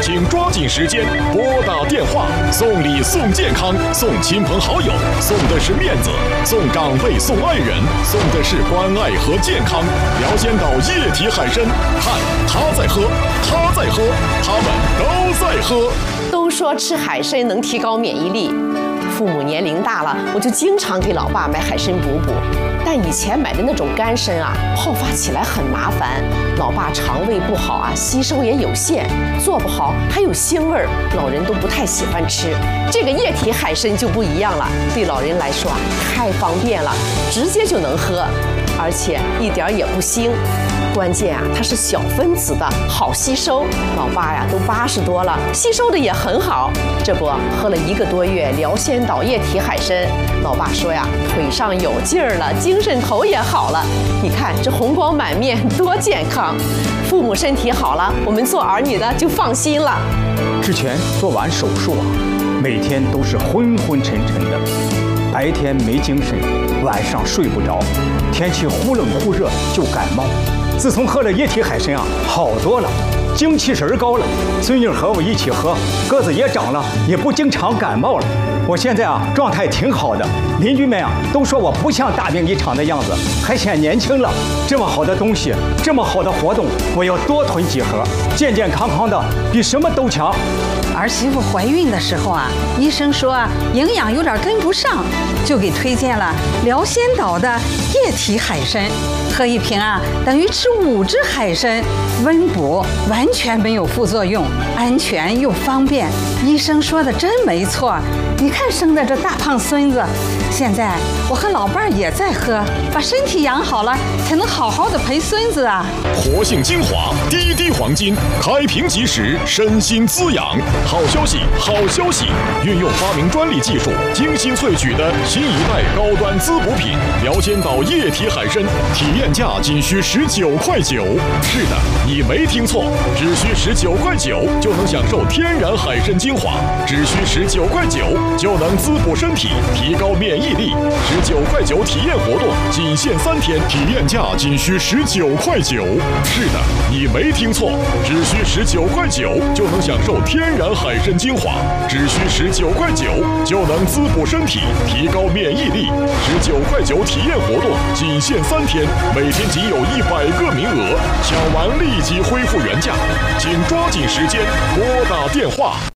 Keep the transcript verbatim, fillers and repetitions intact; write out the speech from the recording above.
请抓紧时间拨打电话，送礼送健康，送亲朋好友，送的是面子，送岗位送爱人，送的是关爱和健康。辽仙岛液体海参，看他在喝，他在喝，他们都在喝。 都说吃海参能提高免疫力，父母年龄大了，我就经常给老爸买海参补补。但以前买的那种干参啊，泡发起来很麻烦，老爸肠胃不好啊，吸收也有限，做不好还有腥味儿，老人都不太喜欢吃。这个液体海参就不一样了，对老人来说啊，太方便了，直接就能喝，而且一点也不腥。关键啊，它是小分子的，好吸收。老爸呀，都八十多了，吸收的也很好。这不，喝了一个多月辽仙岛液体海参，老爸说呀，腿上有劲儿了，精神头也好了。你看这红光满面，多健康！父母身体好了，我们做儿女的就放心了。 之前做完手术啊，每天都是昏昏沉沉的，白天没精神，晚上睡不着，天气忽冷忽热就感冒。自从喝了液体海参啊，好多了，精气神高了。孙女和我一起喝，个子也长了，也不经常感冒了。我现在啊，状态挺好的，邻居们啊都说我不像大病一场的样子，还显年轻了。这么好的东西，这么好的活动，我要多囤几盒，健健康康的，比什么都强。 儿媳妇怀孕的时候啊，医生说啊，营养有点跟不上，就给推荐了辽仙岛的液体海参，喝一瓶啊，等于吃五只海参，温补，完全没有副作用，安全又方便。医生说的真没错，你看生的这大胖孙子，现在我和老伴儿也在喝，把身体养好了，才能好好的陪孙子啊。 活性精华，滴滴黄金，开瓶即食，身心滋养。好消息，好消息！运用发明专利技术，精心萃取的新一代高端滋补品辽仙岛液体海参，体验价仅需十九块九。是的，你没听错，只需十九块九就能享受天然海参精华，只需十九块九就能滋补身体，提高免疫力。十九块九体验活动仅限三天，体验价仅需十九块九。是的，你没听错，只需十九块九就能享受天然海参精华，只需十九块九就能滋补身体，提高免疫力。十九块九体验活动仅限三天，每天仅有一百个名额，抢完立即恢复原价，请抓紧时间拨打电话。